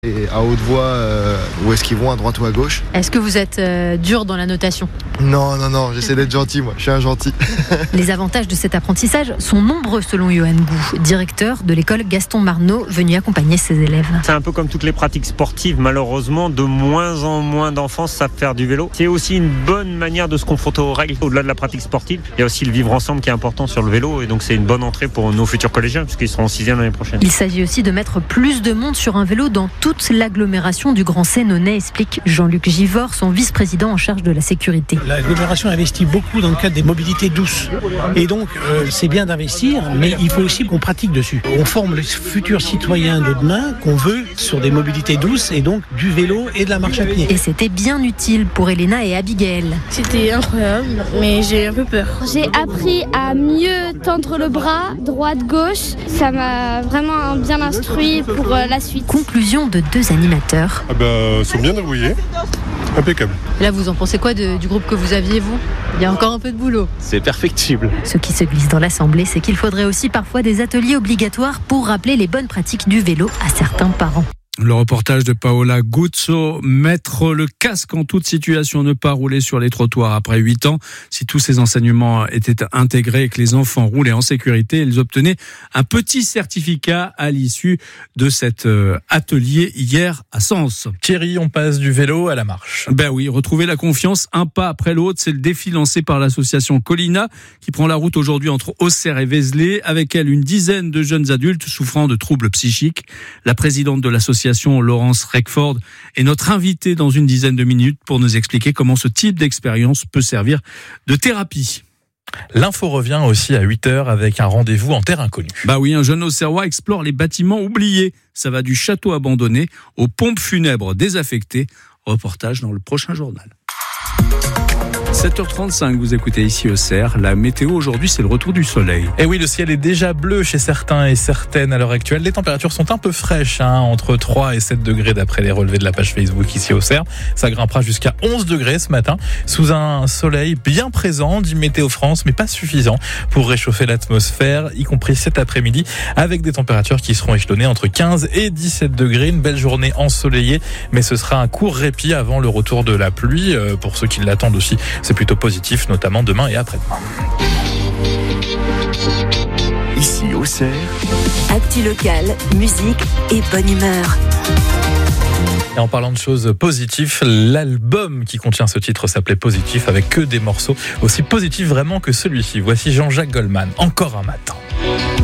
Et à haute voix, où est-ce qu'ils vont, à droite ou à gauche? Est-ce que vous êtes dur dans la notation? Non, j'essaie d'être gentil, moi. Je suis un gentil. Les avantages de cet apprentissage sont nombreux selon Johan Gou, directeur de l'école Gaston Marneau, venu accompagner ses élèves. C'est un peu comme toutes les pratiques sportives. Malheureusement, de moins en moins d'enfants savent faire du vélo. C'est aussi une bonne manière de se confronter aux règles. Au-delà de la pratique sportive, il y a aussi le vivre ensemble qui est important sur le vélo. Et donc, c'est une bonne entrée pour nos futurs collégiens, puisqu'ils seront en 6e l'année prochaine. Il s'agit aussi de mettre plus de monde sur un vélo dans toute l'agglomération du Grand Sénonais, explique Jean-Luc Givor, son vice-président en charge de la sécurité. L'agglomération investit beaucoup dans le cadre des mobilités douces. Et donc, c'est bien d'investir, mais il faut aussi qu'on pratique dessus. On forme les futurs citoyens de demain qu'on veut sur des mobilités douces et donc du vélo et de la marche à pied. Et c'était bien utile pour Elena et Abigail. C'était incroyable, mais j'ai un peu peur. J'ai appris à mieux tendre le bras, droite-gauche. Ça m'a vraiment bien instruit pour la suite. Conclusion de deux animateurs. Ils sont bien débrouillés. Impeccable. Là, vous en pensez quoi du groupe que vous aviez, vous? Il y a encore un peu de boulot. C'est perfectible. Ce qui se glisse dans l'Assemblée, c'est qu'il faudrait aussi parfois des ateliers obligatoires pour rappeler les bonnes pratiques du vélo à certains parents. Le reportage de Paola Guzzo, mettre le casque en toute situation, ne pas rouler sur les trottoirs après 8 ans. Si tous ces enseignements étaient intégrés et que les enfants roulaient en sécurité, ils obtenaient un petit certificat à l'issue de cet atelier hier à Sens. Thierry, on passe du vélo à la marche. Ben oui, retrouver la confiance un pas après l'autre, c'est le défi lancé par l'association Colina qui prend la route aujourd'hui entre Auxerre et Vézelay. Avec elle, une dizaine de jeunes adultes souffrant de troubles psychiques. La présidente de l'association, Laurence Reckford, est notre invitée dans une dizaine de minutes pour nous expliquer comment ce type d'expérience peut servir de thérapie. L'info revient aussi à 8h avec un rendez-vous en terre inconnue. Bah oui, un jeune Auxerrois explore les bâtiments oubliés. Ça va du château abandonné aux pompes funèbres désaffectées. Reportage dans le prochain journal. 7h35, vous écoutez ici Auxerre. La météo aujourd'hui, c'est le retour du soleil. Et oui, le ciel est déjà bleu chez certains et certaines à l'heure actuelle. Les températures sont un peu fraîches, entre 3 et 7 degrés d'après les relevés de la page Facebook ici Auxerre. Ça grimpera jusqu'à 11 degrés ce matin, sous un soleil bien présent, dit Météo France, mais pas suffisant pour réchauffer l'atmosphère, y compris cet après-midi, avec des températures qui seront échelonnées entre 15 et 17 degrés. Une belle journée ensoleillée, mais ce sera un court répit avant le retour de la pluie. Pour ceux qui l'attendent aussi, c'est plutôt positif, notamment demain et après-demain. Ici Auxerre, actu local, musique et bonne humeur. Et en parlant de choses positives, l'album qui contient ce titre s'appelait Positif, avec que des morceaux aussi positifs vraiment que celui-ci. Voici Jean-Jacques Goldman, Encore un matin.